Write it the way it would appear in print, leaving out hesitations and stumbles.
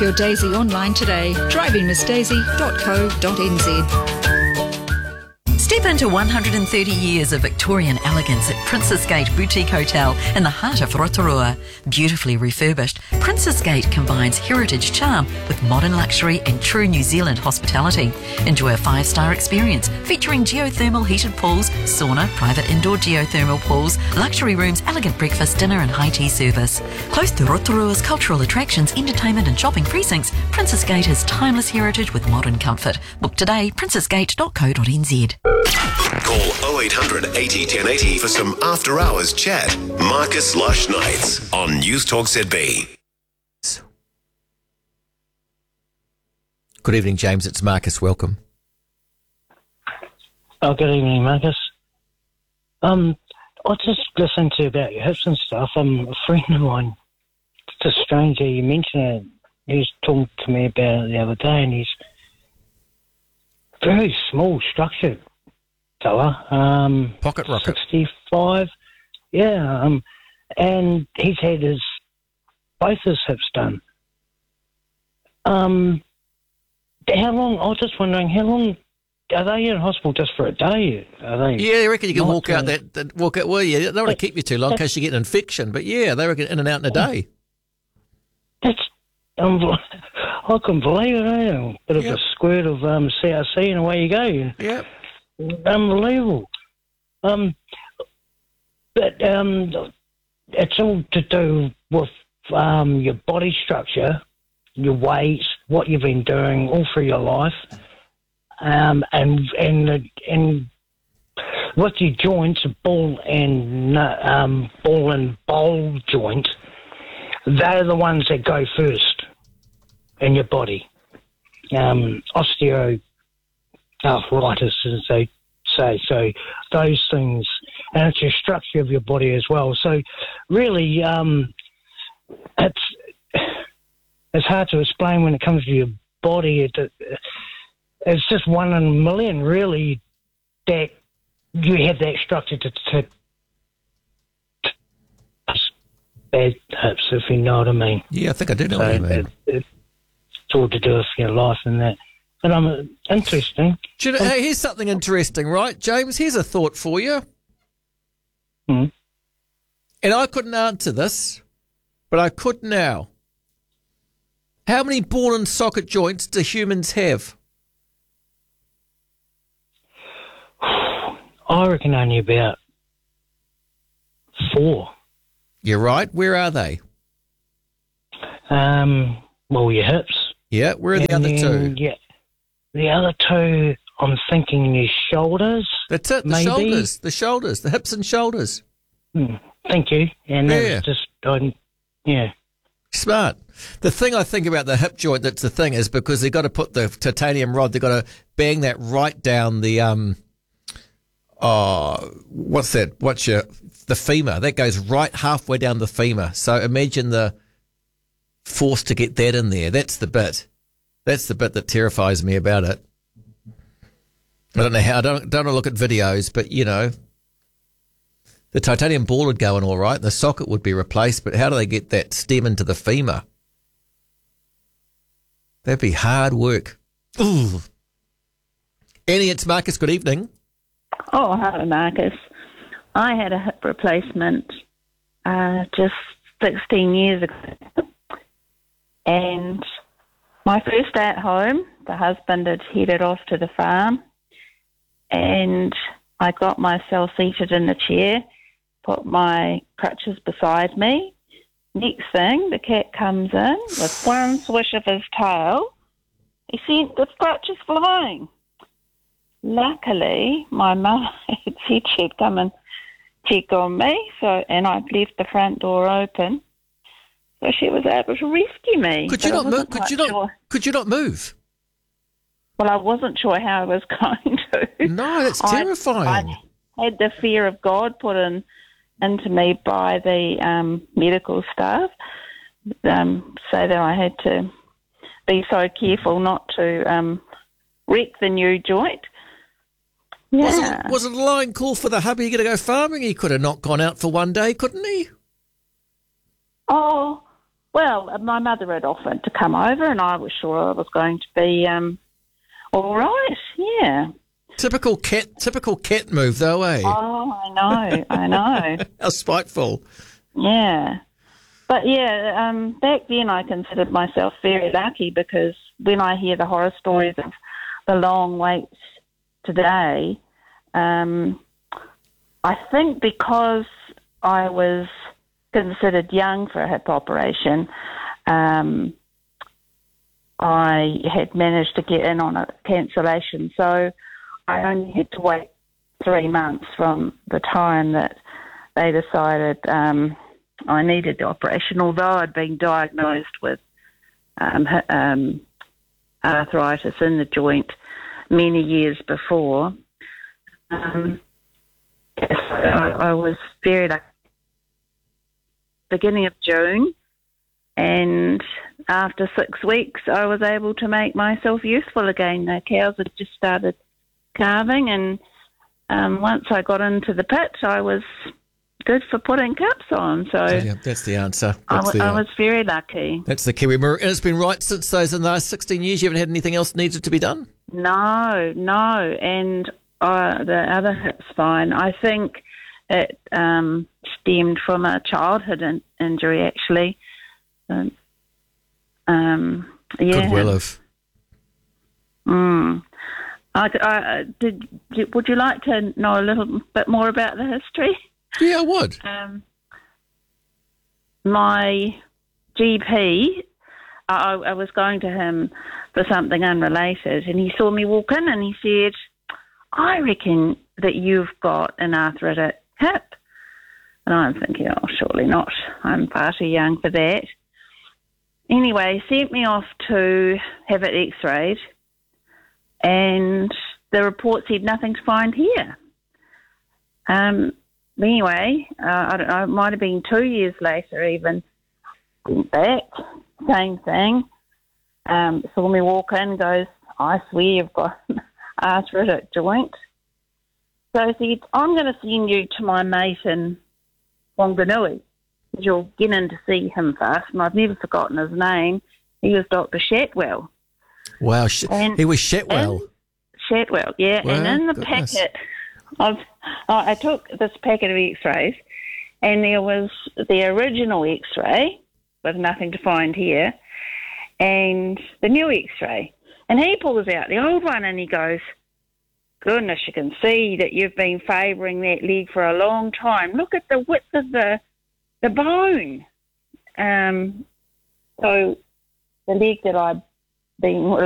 your Daisy online today. drivingmissdaisy.co.nz. Step into 130 years of Victorian elegance at Princess Gate Boutique Hotel in the heart of Rotorua. Beautifully refurbished, Princess Gate combines heritage charm with modern luxury and true New Zealand hospitality. Enjoy a 5-star experience featuring geothermal heated pools, sauna, private indoor geothermal pools, luxury rooms, elegant breakfast, dinner and high tea service. Close to Rotorua's cultural attractions, entertainment and shopping precincts, Princess Gate has timeless heritage with modern comfort. Book today, princessgate.co.nz. Call 0800 80 1080 for some after hours chat. Marcus Lush Nights on News Talk ZB. Good evening, James. It's Marcus. Welcome. Oh, good evening, Marcus. I just listened to about your hips and stuff. A friend of mine, it's a stranger, you mentioned it. He was talking to me about it the other day, and he's very small structured fella. Pocket rocket. 65. Yeah. And he's had both his hips done. How long? I was just wondering, how long are they in hospital? Just for a day? Are they? Yeah, I reckon you can walk out. Well, yeah, they don't want to keep you too long in case you get an infection. But yeah, they reckon in and out in a day. That's I couldn't believe it. Eh? Bit of a squirt of CRC and away you go. Yeah. Unbelievable. But it's all to do with your body structure, your weight, what you've been doing all through your life, and with your joints, ball and bowl joint, they're the ones that go first in your body. Osteoarthritis, as they say. So those things, and it's your structure of your body as well. So really, it's hard to explain when it comes to your body. It's just 1 in a million, really, that you have that structure to bad hips, if you know what I mean. Yeah, I think I do know what you mean. It's all to do with your life and that. But interesting. Hey, here's something interesting, right, James? Here's a thought for you. Hmm. And I couldn't answer this, but I could now. How many ball and socket joints do humans have? I reckon only about 4. You're right. Where are they? Well, your hips. Yeah, where are the other two? Yeah, the other two, I'm thinking your shoulders. That's it, the shoulders, the hips and shoulders. Thank you. And that's just, yeah. Smart. The thing I think about the hip joint, that's the thing, is because they've got to put the titanium rod, they've got to bang that right down the, what's that? The femur. That goes right halfway down the femur. So imagine the force to get that in there. That's the bit. That's the bit that terrifies me about it. I don't know how. I don't want to look at videos, but, you know, the titanium ball would go in all right. The socket would be replaced, but how do they get that stem into the femur? That'd be hard work. Ooh. Annie, it's Marcus. Good evening. Oh, hello, Marcus. I had a hip replacement just 16 years ago. And my first day at home, the husband had headed off to the farm, and I got myself seated in the chair, put my crutches beside me. Next thing, the cat comes in with one swish of his tail. He sent the crutches flying. Luckily, my mother had said she'd come and check on me, and I'd left the front door open, so she was able to rescue me. Could you not move? Could you not move? Well, I wasn't sure how I was going to. No, that's terrifying. I had the fear of God put into me by the medical staff, so that I had to be so careful not to wreck the new joint. Yeah. Was it a line call for the hubby going to go farming? He could have not gone out for one day, couldn't he? Oh, Well, my mother had offered to come over, and I was sure I was going to be all right. Yeah. Typical cat move, though, eh? Oh, I know. How spiteful. Yeah. But yeah, back then I considered myself very lucky, because when I hear the horror stories of the long waits today, I think because I was considered young for a hip operation, I had managed to get in on a cancellation. So I only had to wait 3 months from the time that they decided I needed the operation, although I'd been diagnosed with arthritis in the joint many years before. I was very lucky. Beginning of June, and after 6 weeks I was able to make myself useful again. The cows had just started calving, and once I got into the pit I was good for putting cups on. So yeah, that's the answer. I was very lucky. That's the Kiwi Mirror. And it's been right since those in the last 16 years. You haven't had anything else needed to be done? No. And the other hip spine, I think it stemmed from a childhood injury, actually. Yeah. Could well have. Would you like to know a little bit more about the history? Yeah, I would. My GP, I was going to him for something unrelated, and he saw me walk in and he said, I reckon that you've got an arthritic hip. And I'm thinking, oh, surely not. I'm far too young for that. Anyway, he sent me off to have it x-rayed, and the report said nothing to find here. Anyway, I don't know, it might have been 2 years later even. Went back, same thing. Saw me walk in, goes, I swear you've got an arthritic joint. So he said, I'm going to send you to my mate in Wanganui. You'll get in to see him first, and I've never forgotten his name. He was Dr. Shatwell. Wow, he was Shatwell. Shatwell, yeah. Wow, and in the goodness. packet, I took this packet of x-rays, and there was the original x-ray with nothing to find here, and the new x-ray. And he pulls out the old one and he goes, goodness, you can see that you've been favouring that leg for a long time. Look at the width of the bone. So the leg that I've been